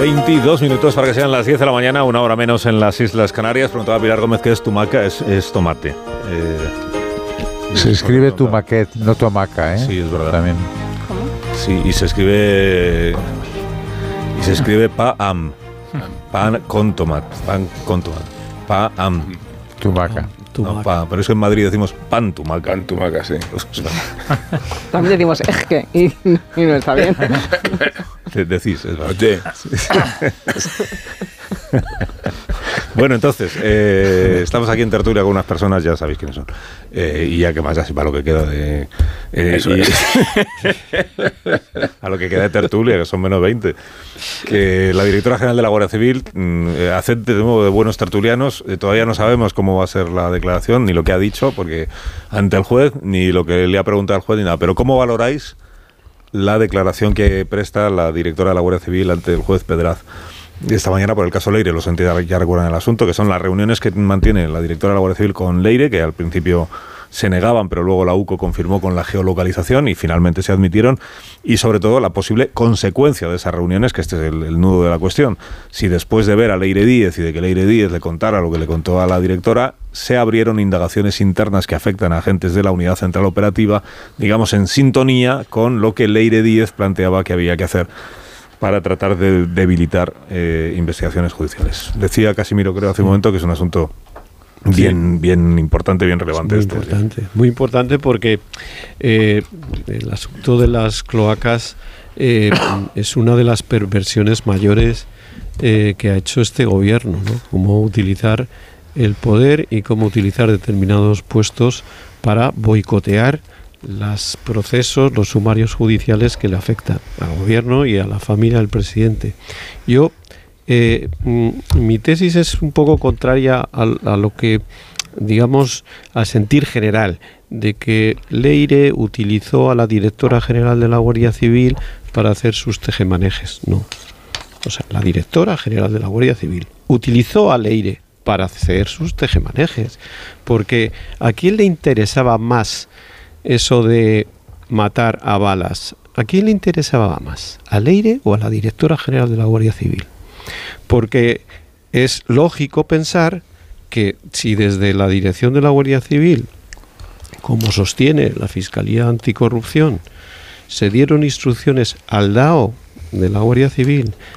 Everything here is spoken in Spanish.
22 minutos para que sean las 10 de la mañana, una hora menos en las Islas Canarias. Preguntaba Pilar Gómez qué es tumaca, es tomate. Se escribe tumaquet, no tomaca, ¿eh? Sí, es verdad. También. ¿Cómo? Sí, y se escribe pa-am. Pan con tomate. Pan con tomate. Pa-am. Tumaca. No, pero es que en Madrid decimos pan tumaca. Pan tumaca, sí. También decimos eje y no está bien. Decís, es verdad. Oye. Bueno, entonces, estamos aquí en tertulia con unas personas, ya sabéis quiénes son. Y ya que más, así para lo que queda de... a lo que queda de tertulia, que son menos 20. Que la directora general de la Guardia Civil hace de nuevo de buenos tertulianos. Todavía no sabemos cómo va a ser la declaración, ni lo que ha dicho, porque ante el juez, ni lo que le ha preguntado al juez, ni nada. Pero ¿cómo valoráis la declaración que presta la directora de la Guardia Civil ante el juez Pedraz esta mañana por el caso Leire? Los entidades ya recuerdan el asunto, que son las reuniones que mantiene la directora de la Guardia Civil con Leire, que al principio se negaban, pero luego la UCO confirmó con la geolocalización y finalmente se admitieron, y sobre todo la posible consecuencia de esas reuniones, que este es el nudo de la cuestión. Si después de ver a Leire Díez y de que Leire Díez le contara lo que le contó a la directora, se abrieron indagaciones internas que afectan a agentes de la Unidad Central Operativa, digamos en sintonía con lo que Leire Díez planteaba que había que hacer para tratar de debilitar investigaciones judiciales. Decía Casimiro, creo, hace un momento que es un asunto bien importante, bien relevante. Muy importante porque el asunto de las cloacas es una de las perversiones mayores que ha hecho este gobierno, ¿no? Cómo utilizar el poder y cómo utilizar determinados puestos para boicotear los procesos, los sumarios judiciales que le afectan al gobierno y a la familia del presidente. Mi tesis es un poco contraria a lo que, digamos, al sentir general de que Leire utilizó a la directora general de la Guardia Civil para hacer sus tejemanejes. No. O sea, la directora general de la Guardia Civil utilizó a Leire para hacer sus tejemanejes, porque ¿a quién le interesaba más eso de matar a balas? ¿A quién le interesaba más? ¿A Leire o a la directora general de la Guardia Civil? Porque es lógico pensar que si desde la dirección de la Guardia Civil, como sostiene la Fiscalía Anticorrupción, se dieron instrucciones al DAO de la Guardia Civil